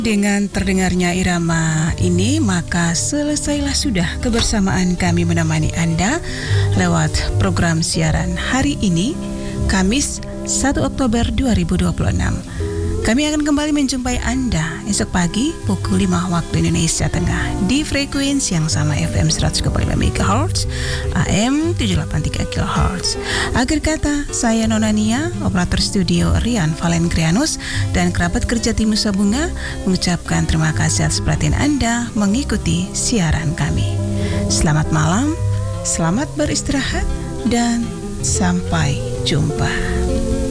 Dengan terdengarnya irama ini, maka selesailah sudah kebersamaan kami menemani Anda lewat program siaran hari ini, Kamis 1 Oktober 2026. Kami akan kembali menjumpai Anda esok pagi pukul 5 waktu Indonesia Tengah di frekuensi yang sama FM 100,5 MHz, AM 783 kHz. Akhir kata, saya Nona Nia, operator studio Rian Valengrianus, dan kerabat kerja tim Nusa Bunga mengucapkan terima kasih atas perhatian Anda mengikuti siaran kami. Selamat malam, selamat beristirahat, dan sampai jumpa.